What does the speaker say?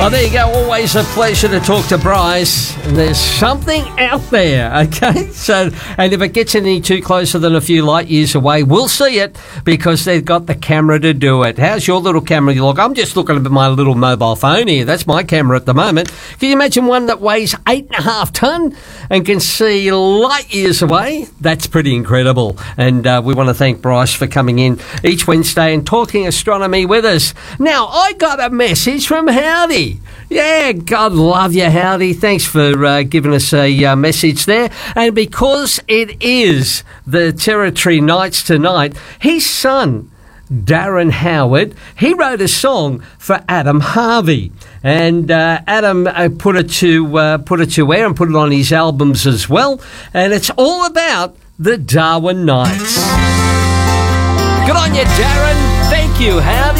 Well, there you go. Always a pleasure to talk to Bryce. And there's something out there, okay? So, and if it gets any too closer than a few light years away, we'll see it because they've got the camera to do it. How's your little camera you look? I'm just looking at my little mobile phone here. That's my camera at the moment. Can you imagine one that weighs 8.5 tonne and can see light years away? That's pretty incredible. And we want to thank Bryce for coming in each Wednesday and talking astronomy with us. Now, I got a message from Howdy. Yeah, God love you, Howdy. Thanks for giving us a message there. And because it is the Territory Nights tonight, his son, Darren Howard, he wrote a song for Adam Harvey. And Adam put it to air and put it on his albums as well. And it's all about the Darwin Nights. Good on you, Darren. Thank you, Howdy.